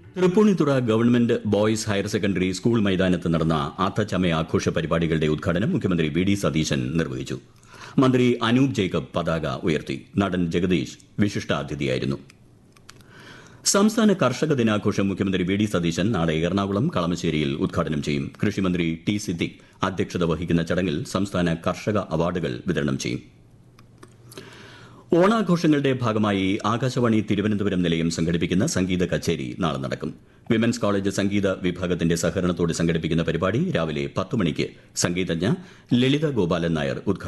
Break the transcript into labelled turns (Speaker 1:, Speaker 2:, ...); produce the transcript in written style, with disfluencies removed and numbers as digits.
Speaker 1: Tripunithura government boys higher secondary school മൈതാനത്ത് നടന്ന അത്തച്ചമയ ആഘോഷ പരിപാടികളുടെ ഉദ്ഘാടനം മുഖ്യമന്ത്രി വി.ഡി. സതീശൻ നിർവഹിച്ചു. മന്ത്രി അനൂപ് ജേക്കബ് പതാക ഉയർത്തി. നടൻ ജഗദീഷ് വിശിഷ്ടാതിഥിയായിരുന്നു. സംസ്ഥാന കർഷക ദിനാഘോഷം മുഖ്യമന്ത്രി വി.ഡി. സതീശൻ നാളെ എറണാകുളം കളമശ്ശേരിയിൽ ഉദ്ഘാടനം ചെയ്യും. കൃഷിമന്ത്രി ടി സിദ്ദിഖ് അധ്യക്ഷത വഹിക്കുന്ന ചടങ്ങിൽ സംസ്ഥാന കർഷക അവാർഡുകൾ വിതരണം ചെയ്യും. ഓണാഘോഷങ്ങളുടെ ഭാഗമായി ആകാശവാണി തിരുവനന്തപുരം നിലയം സംഘടിപ്പിക്കുന്ന സംഗീത കച്ചേരി നാളെ നടക്കും. വിമൻസ് കോളേജ് സംഗീത വിഭാഗത്തിന്റെ സഹകരണത്തോടെ സംഘടിപ്പിക്കുന്ന പരിപാടി രാവിലെ 10 മണിക്ക് സംഗീതജ്ഞ ലളിത ഗോപാലൻ നായർ ഉദ്ഘാടനം